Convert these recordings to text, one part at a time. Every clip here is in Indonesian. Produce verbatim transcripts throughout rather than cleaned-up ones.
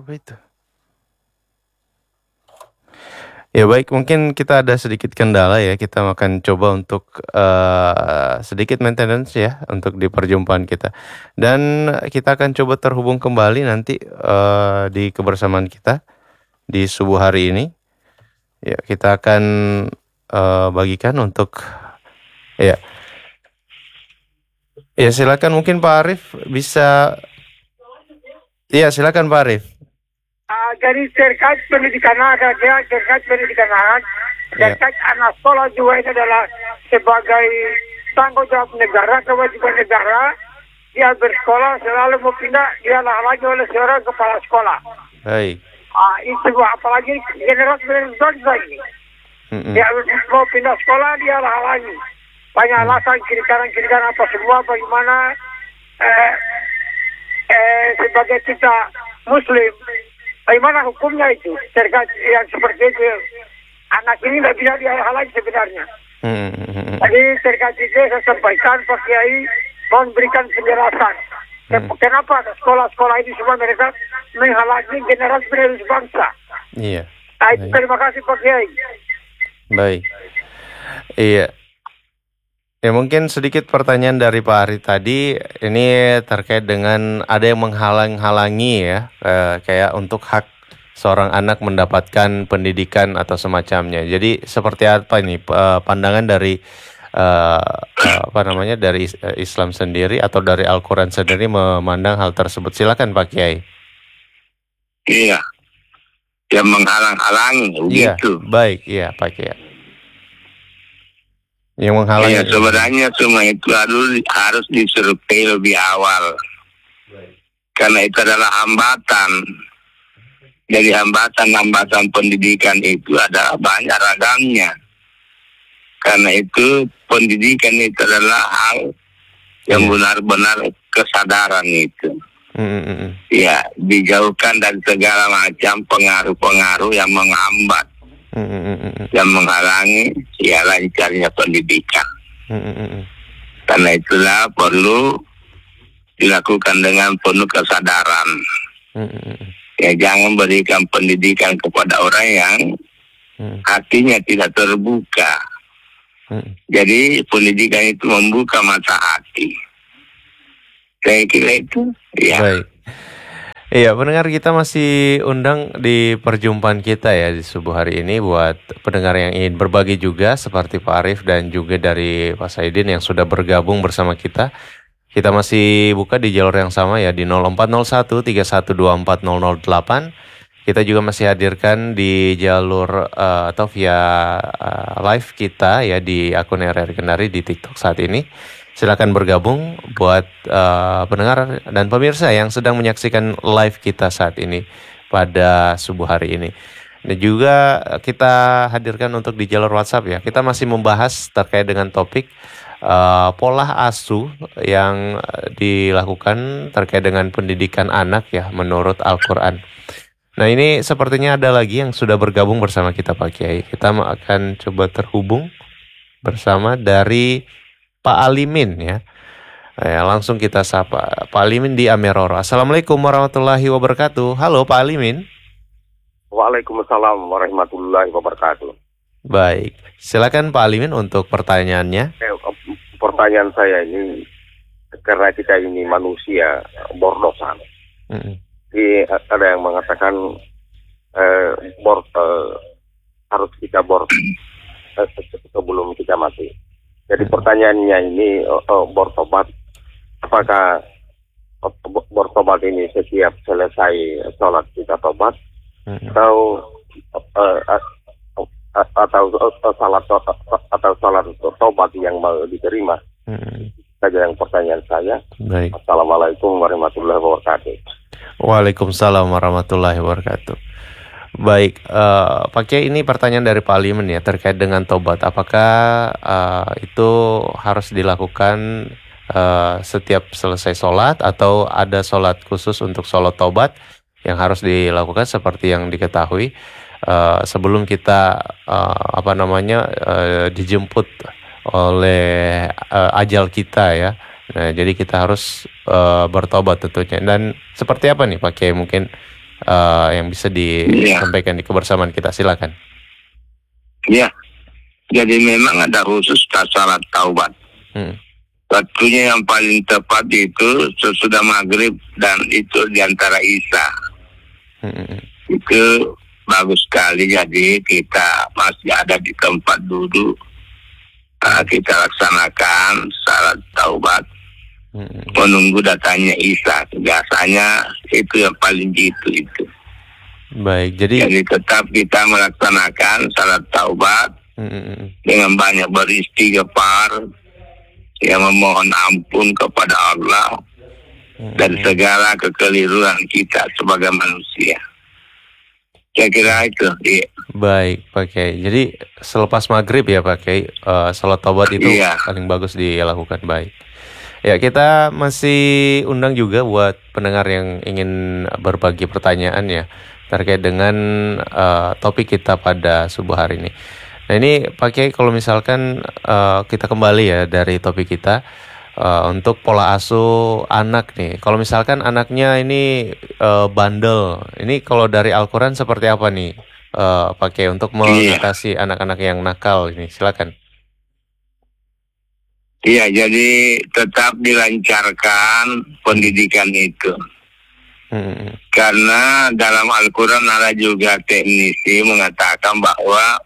Apa itu? Ya baik, mungkin kita ada sedikit kendala ya, kita akan coba untuk, eee, sedikit maintenance ya, untuk di perjumpaan kita. Dan kita akan coba terhubung kembali nanti, eee, di kebersamaan kita, di subuh hari ini. Ya, kita akan, eee, bagikan untuk ya. Ya silakan mungkin Pak Arif bisa iya silakan Pak Arif. Uh, jadi terkait pendidikan anak, ya, terkait pendidikan anak, Ya. terkait anak sekolah juga ini adalah sebagai tanggung jawab negara, kewajiban negara. Dia bersekolah selalu mau pindah, dia lagi oleh seorang kepala sekolah. Baik. Uh, itu apalagi generasi bangsa ini. Mm-mm. Dia mau pindah sekolah, dia lagi. Banyak alasan kiri kanan kiri kanan apa semua bagaimana eh, eh, sebagai kita Muslim. Bagaimana hukumnya itu terkait yang seperti itu? Anak ini tidak bisa dihalangi sebenarnya. Mm-mm. Jadi terkait itu saya sampaikan Pak Kiai mohon berikan penjelasan. Mm. Kenapa sekolah-sekolah ini semua mereka menghalangi generasi penerus bangsa? Iya. Nah, itu Baik. terima kasih Pak Kiai. Baik. Iya. Ya mungkin sedikit pertanyaan dari Pak Ari tadi, ini terkait dengan ada yang menghalang-halangi ya, eh, kayak untuk hak seorang anak mendapatkan pendidikan atau semacamnya. Jadi seperti apa ini eh, pandangan dari eh, eh, apa namanya dari is- eh, Islam sendiri atau dari Al-Quran sendiri memandang hal tersebut? Silakan Pak Kiai. Iya, yang menghalang-halangi Iya, begitu. baik, iya Pak Kiai. Yang menghalangi. Iya, sebenarnya semua itu harus harus disurvei lebih awal. Karena itu adalah hambatan. Jadi hambatan-hambatan pendidikan itu ada banyak ragamnya. Karena itu pendidikan itu adalah hal yang Iya. benar-benar kesadaran itu. Mm-mm. Ya, dijauhkan dari segala macam pengaruh-pengaruh yang menghambat, Mm-mm. yang menghalangi ya lancarnya pendidikan. Mm-mm. Karena itulah perlu dilakukan dengan penuh kesadaran. Mm-mm. Ya, jangan berikan pendidikan kepada orang yang Mm-mm. hatinya tidak terbuka. Mm-mm. Jadi pendidikan itu membuka mata hati. Saya kira itu, ya. Baik. Iya, pendengar kita masih undang di perjumpaan kita ya di subuh hari ini buat pendengar yang ingin berbagi juga seperti Pak Arif dan juga dari Pak Saidin yang sudah bergabung bersama kita. Kita masih buka di jalur yang sama ya di nol empat nol satu tiga satu dua empat nol nol delapan. Kita juga masih hadirkan di jalur eh, atau via eh, live kita ya di akun R R Kendari di TikTok saat ini. Silakan bergabung buat eh, pendengar dan pemirsa yang sedang menyaksikan live kita saat ini pada subuh hari ini. Dan juga kita hadirkan untuk di jalur WhatsApp ya. Kita masih membahas terkait dengan topik eh, pola asuh yang eh, dilakukan terkait dengan pendidikan anak ya menurut Al-Quran. Nah ini sepertinya ada lagi yang sudah bergabung bersama kita Pak Kiai. Kita akan coba terhubung bersama dari Pak Alimin ya. Eh, langsung kita sapa Pak Alimin di Ameroro. Assalamualaikum warahmatullahi wabarakatuh. Halo Pak Alimin. Waalaikumsalam warahmatullahi wabarakatuh. Baik, silakan Pak Alimin untuk pertanyaannya. Eh, pertanyaan saya ini karena kita ini manusia bordosan. Mm-mm. Jadi ada yang mengatakan eh, bor eh, harus kita bor eh, sebelum kita mati. Jadi pertanyaannya ini eh, eh, bortobat, apakah eh, bortobat ini setiap selesai sholat kita tobat Mm-mm. atau eh, eh, atau atau salat atau salat tobat yang mau diterima? Mm-mm. Saja yang pertanyaan saya. Baik. Assalamualaikum warahmatullahi wabarakatuh. Waalaikumsalam warahmatullahi wabarakatuh. Baik, eh, Pak Kiai, ini pertanyaan dari Pak Alimin ya terkait dengan tobat. Apakah eh, itu harus dilakukan eh, setiap selesai sholat atau ada sholat khusus untuk sholat tobat yang harus dilakukan seperti yang diketahui eh, sebelum kita eh, apa namanya eh, dijemput oleh eh, ajal kita ya. Nah, jadi kita harus uh, bertobat tentunya. Dan seperti apa nih Pak Kiai mungkin uh, yang bisa disampaikan di kebersamaan kita. Silakan. Ya, jadi memang ada khusus syarat taubat. Hmm. Waktunya yang paling tepat itu sesudah maghrib dan itu diantara isya. Hmm. Itu bagus sekali, jadi kita masih ada di tempat duduk. Uh, kita laksanakan syarat taubat. Hmm. Menunggu datangnya isya. Biasanya itu yang paling gitu itu. Baik, jadi jadi tetap kita melaksanakan syarat taubat hmm. dengan banyak beristighfar, yang memohon ampun kepada Allah hmm. dan segala kekeliruan kita sebagai manusia. Saya kira itu. Iya. Baik, Pak Kiai. Jadi selepas maghrib ya Pak Kiai, uh, salat taubat itu iya. paling bagus dilakukan. Baik. Ya, kita masih undang juga buat pendengar yang ingin berbagi pertanyaan ya terkait dengan uh, topik kita pada subuh hari ini. Nah ini Pak Kiai, kalau misalkan uh, kita kembali ya dari topik kita uh, untuk pola asuh anak nih. Kalau misalkan anaknya ini uh, bandel, ini kalau dari Al-Quran seperti apa nih uh, Pak Kiai untuk mengatasi iya. anak-anak yang nakal ini? Silakan. Iya, jadi tetap dilancarkan pendidikan itu. Hmm. Karena dalam Al-Quran ada juga teknisi mengatakan bahwa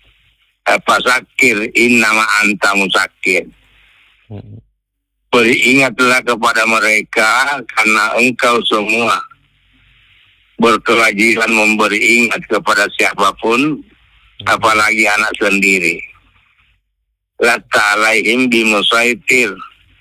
fasakir innama anta musakir. Hmm. Beringatlah kepada mereka karena engkau semua berkewajiban memberi ingat kepada siapapun, hmm. apalagi anak sendiri. Lata alaihim bimusaitir.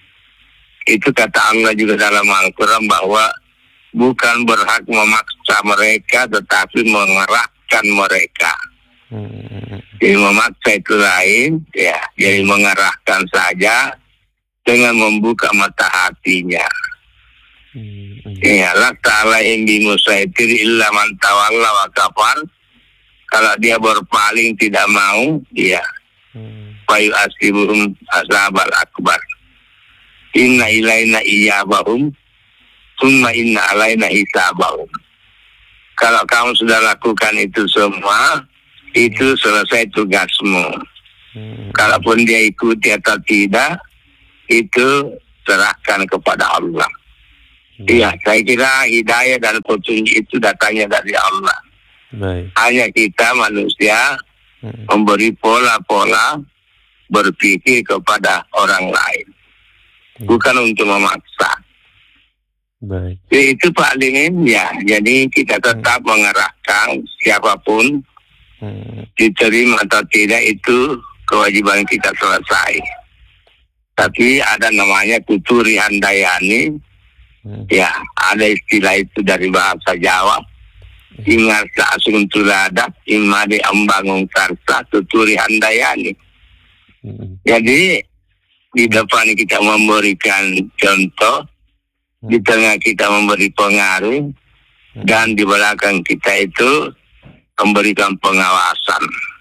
Itu kata Allah juga dalam Al-Quran bahwa bukan berhak memaksa mereka, tetapi mengarahkan mereka. Hmm. Jadi memaksa itu lain, ya. Jadi mengarahkan saja dengan membuka mata hatinya. Hmm. Ya, la ta'ala indi musaitir illa man tawalla wa kafar. Kalau dia berpaling tidak mau, ya. Hmm. Fayu asibuhum azabal akbar. Inna ilaina iyabahum. Summa inna alaina hisabahum. Kalau kamu sudah lakukan itu semua, itu selesai tugasmu. Hmm. Kalaupun dia ikuti atau tidak, itu serahkan kepada Allah. Iya, hmm. saya kira hidayah dan petunjuk itu datangnya dari Allah. Baik. Hanya kita manusia hmm. memberi pola-pola berpikir kepada orang lain, hmm. bukan untuk memaksa. Baik. Jadi itu Pak Limin ya. Jadi kita tetap hmm. mengarahkan siapapun hmm. diterima atau tidak itu kewajiban kita selesai. Tapi ada namanya kuturi handayani, hmm. ya ada istilah itu dari bahasa Jawa. Ingat asun tuladak imade ambangung karsa tuturi handayani. Hmm. Jadi di depan kita memberikan contoh, hmm. di tengah kita memberi pengaruh, hmm. dan di belakang kita itu memberikan pengawasan.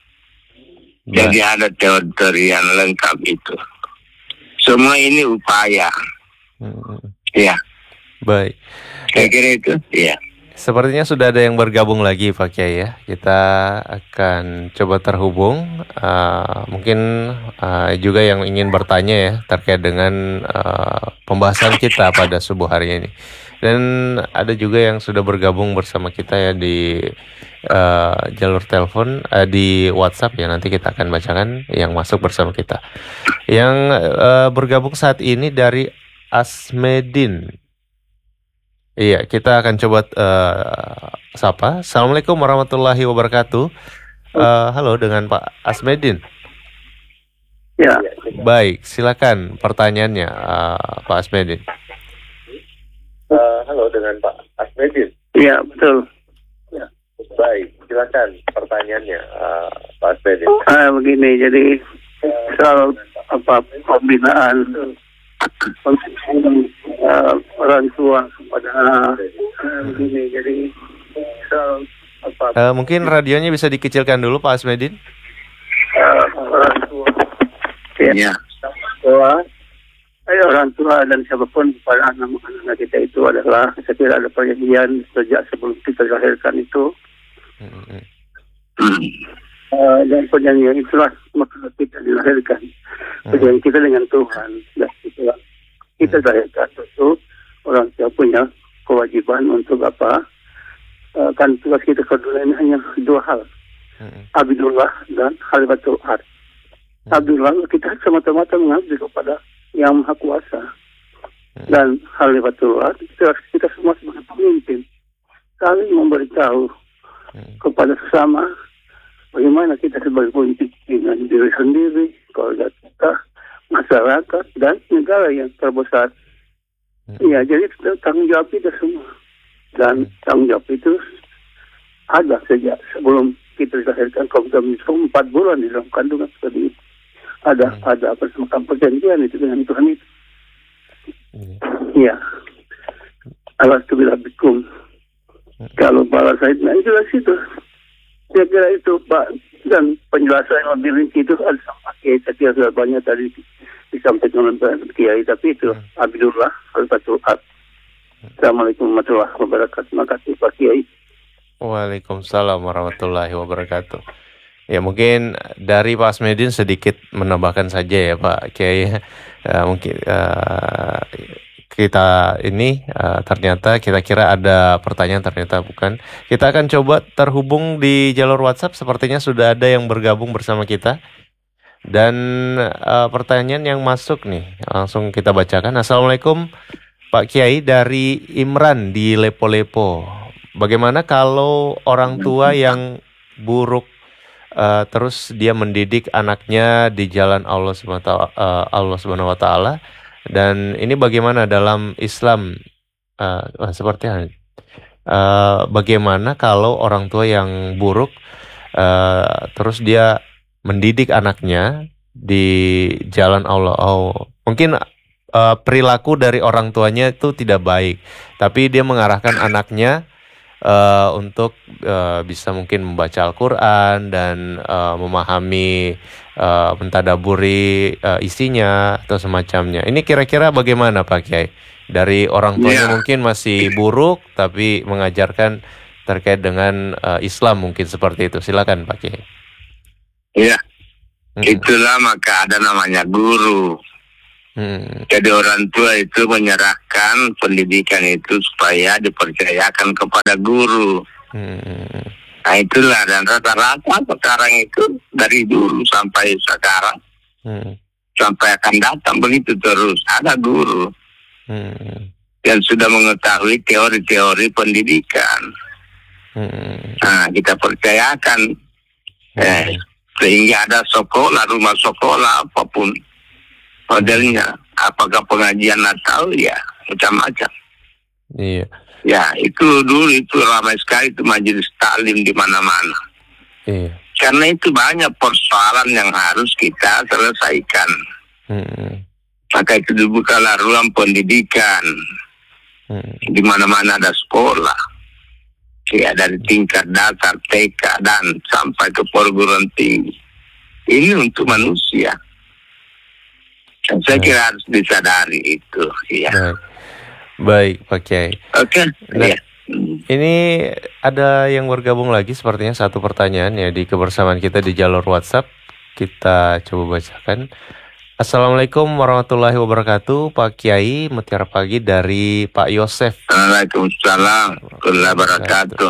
Hmm. Jadi ada teori yang lengkap itu. Semua ini upaya. Hmm. Ya. Baik. Saya kira itu. Ya. Sepertinya sudah ada yang bergabung lagi Pak Kiai ya. Kita akan coba terhubung. Uh, mungkin uh, juga yang ingin bertanya ya terkait dengan uh, pembahasan kita pada subuh hari ini. Dan ada juga yang sudah bergabung bersama kita ya di uh, jalur telepon, uh, di WhatsApp ya. Nanti kita akan bacakan yang masuk bersama kita. Yang uh, bergabung saat ini dari Asmedin. Iya, kita akan coba uh, sapa. Assalamualaikum warahmatullahi wabarakatuh. Uh, halo dengan Pak Asmedin. Ya. Baik, silakan pertanyaannya uh, Pak Asmedin. Uh, halo dengan Pak Asmedin. Iya, betul. Ya. Baik, silakan pertanyaannya uh, Pak Asmedin. Ah, begini, jadi soal apa pembinaan Uh, orang tua pada uh, begini, jadi so, apa, uh, mungkin radionya bisa dikecilkan dulu Pak Asmedin. Uh, orang tua ya. Tua eh, orang tua dan siapapun pada anak-anak kita itu adalah sekira ada perjanjian sejak sebelum kita dilahirkan itu. Hmm. Uh, dan perjanjian itulah maka kita dilahirkan. Perjanjian kita dengan Tuhan dan itulah kita dilahirkan itu orang tua punya kewajiban untuk apa? Uh, kan tugas kita ke dunia ini hanya dua hal. Hmm. Abdullah dan Khalifatul Ard. Hmm. Abdullah kita semata-mata mengabdi kepada Yang Maha Kuasa. Hmm. Dan Khalifatul Ard kita, kita semua sebagai pemimpin saling memberitahu hmm. kepada sesama bagaimana kita sebagai pemimpin dengan diri sendiri, keluarga kita, masyarakat dan negara yang terbesar. Hmm. Ya, jadi tanggung jawab kita semua. Dan tanggung jawab itu ada sejak sebelum kita dilahirkan. Kalau kita empat bulan di dalam kandungan seperti itu. Ada, hmm. ada persembahan perjanjian itu dengan Tuhan itu. Hmm. Ya. Alhamdulillah bikum. Hmm. Kalau balas saya, nah jelas itu. Saya kira itu, Pak. Dan penjelasan yang lebih rinci itu ada sama Kiai. Saya kira sudah banyak tadi disampaikan oleh Kiai. Tapi itu, hmm. Abdullah, Al-Fatul Ab. Assalamualaikum warahmatullahi wabarakatuh. Terima kasih Pak Kiai. Waalaikumsalam warahmatullahi wabarakatuh. Ya, mungkin dari Pak Asmedin sedikit menambahkan saja ya Pak Kiai. Uh, mungkin uh, kita ini uh, ternyata kita kira ada pertanyaan, ternyata bukan. Kita akan coba terhubung di jalur WhatsApp. Sepertinya sudah ada yang bergabung bersama kita. Dan uh, pertanyaan yang masuk nih langsung kita bacakan. Assalamualaikum Pak Kiai, dari Imran di Lepo-Lepo. Bagaimana kalau orang tua yang buruk uh, terus dia mendidik anaknya di jalan Allah Subhanahu wa taala, dan ini bagaimana dalam Islam? Uh, seperti uh, bagaimana kalau orang tua yang buruk uh, terus dia mendidik anaknya di jalan Allah? Oh, mungkin Uh, perilaku dari orang tuanya itu tidak baik, tapi dia mengarahkan anaknya uh, untuk uh, bisa mungkin membaca Al-Quran dan uh, memahami, uh, mentadaburi uh, isinya atau semacamnya. Ini kira-kira bagaimana Pak Kiai? Dari orang tuanya yeah. mungkin masih buruk, tapi mengajarkan terkait dengan uh, Islam mungkin seperti itu. Silakan Pak Kiai. Iya, yeah. hmm. itulah maka ada namanya guru. Hmm. Jadi orang tua itu menyerahkan pendidikan itu supaya dipercayakan kepada guru. Hmm. Nah itulah, dan rata-rata sekarang itu dari dulu sampai sekarang, hmm. sampai akan datang begitu terus ada guru hmm. yang sudah mengetahui teori-teori pendidikan. Hmm. Nah kita percayakan, hmm. eh, sehingga ada sekolah, rumah sekolah apapun modelnya, apakah pengajian Natal, ya macam-macam. Iya. Ya itu dulu itu ramai sekali itu majelis taklim di mana-mana. Iya. Karena itu banyak persoalan yang harus kita selesaikan. Hmm. Maka itu dibukalah ruang pendidikan. Hmm. Di mana-mana ada sekolah. Ya dari tingkat dasar T K dan sampai ke perguruan tinggi. Ini untuk manusia. Dan saya kira harus disadari itu, ya. Baik, Baik Pak Kiai. Oke. Okay. Nah, ya. Ini ada yang bergabung lagi, sepertinya satu pertanyaan ya di kebersamaan kita di jalur WhatsApp. Kita coba bacakan. Assalamualaikum warahmatullahi wabarakatuh, Pak Kiai. Mutiara pagi dari Pak Yosef. Waalaikumsalam warahmatullahi wabarakatuh.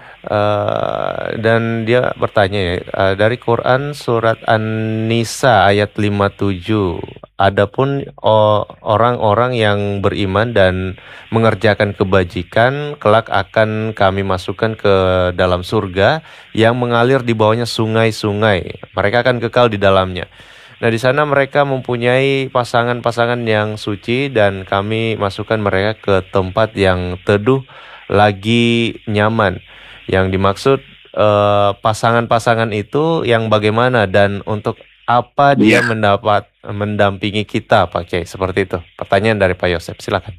Uh, dan dia bertanya ya, uh, dari Quran surat An-Nisa ayat lima puluh tujuh, adapun oh, orang-orang yang beriman dan mengerjakan kebajikan kelak akan kami masukkan ke dalam surga yang mengalir di bawahnya sungai-sungai, mereka akan kekal di dalamnya. Nah, di sana mereka mempunyai pasangan-pasangan yang suci dan kami masukkan mereka ke tempat yang teduh lagi nyaman. Yang dimaksud eh, pasangan-pasangan itu yang bagaimana dan untuk apa dia ya. mendapat mendampingi kita, Pak Kiai? Seperti itu. Pertanyaan dari Pak Yosef, silakan.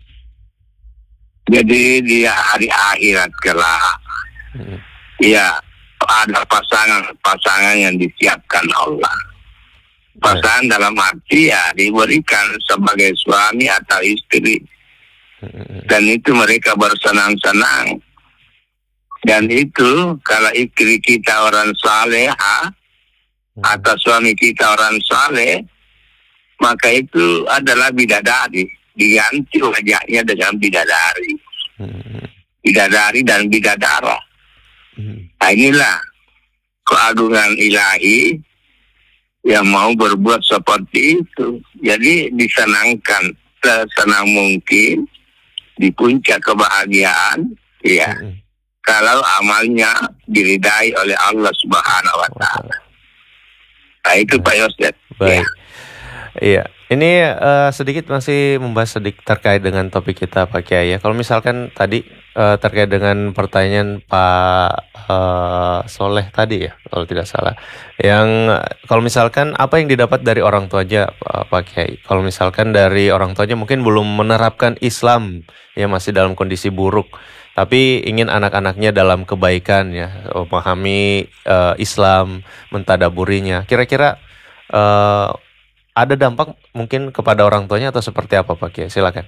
Jadi di hari akhirat kelak, hmm. ya ada pasangan-pasangan yang disiapkan Allah. Pasangan dalam arti ya diberikan sebagai suami atau istri. Dan itu mereka bersenang-senang. Dan itu kalau istri kita orang saleha atau suami kita orang saleh, maka itu adalah bidadari. Diganti wajahnya dengan bidadari. Bidadari dan bidadara. Nah, inilah keagungan ilahi yang mau berbuat seperti itu. Jadi disenangkan sesenang mungkin di puncak kebahagiaan, ya. Mm-hmm. Kalau amalnya diridai oleh Allah Subhanahu wa taala. Nah, itu Pak Yosef. Baik. Iya. Ini uh, sedikit masih membahas sedikit terkait dengan topik kita Pak Kiai ya. Kalau misalkan tadi uh, terkait dengan pertanyaan Pak uh, Soleh tadi ya, kalau tidak salah, yang kalau misalkan apa yang didapat dari orang tuanya uh, Pak Kiai. Kalau misalkan dari orang tuanya mungkin belum menerapkan Islam ya, masih dalam kondisi buruk, tapi ingin anak-anaknya dalam kebaikan ya, memahami uh, Islam, mentadaburinya. Kira-kira uh, ada dampak mungkin kepada orang tuanya atau seperti apa Pak Kiai? Silakan.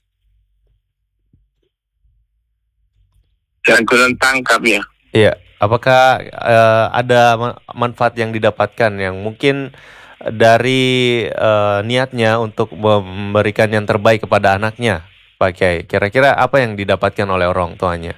Jangan kurang tangkap ya. Iya. Apakah uh, ada manfaat yang didapatkan yang mungkin dari uh, niatnya untuk memberikan yang terbaik kepada anaknya, Pak Kiai? Kira-kira apa yang didapatkan oleh orang tuanya?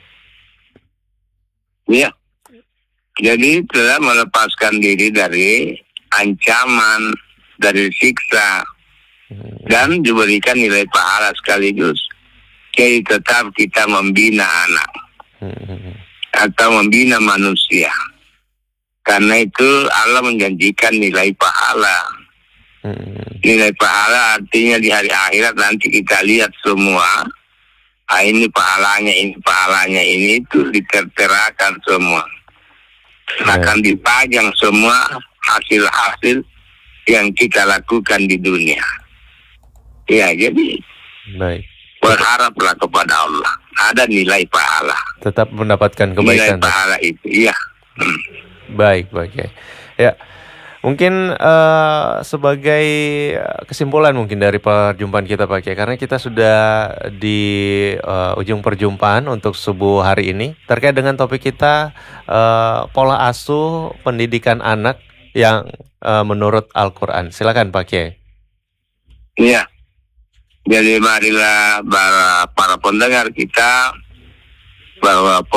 Iya. Jadi telah melepaskan diri dari ancaman, dari siksa, dan diberikan nilai pahala sekaligus. Jadi tetap kita membina anak atau membina manusia. Karena itu Allah menjanjikan nilai pahala. Nilai pahala artinya di hari akhirat nanti kita lihat semua. Ah, ini pahalanya, ini pahalanya, ini itu diterterakan semua. Akan dipajang semua hasil-hasil yang kita lakukan di dunia. Ya, jadi baik. Berharaplah kepada Allah. Ada nilai pahala. Tetap mendapatkan kebaikan. Nilai pahala itu, iya. Hmm. Baik, baik ya. Ya, mungkin uh, sebagai kesimpulan mungkin dari perjumpaan kita Pak Kiai, karena kita sudah di uh, ujung perjumpaan untuk subuh hari ini terkait dengan topik kita uh, pola asuh pendidikan anak yang uh, menurut Al-Quran. Silakan Pak Kiai. Iya. Jadi marilah para, para pendengar kita bahwa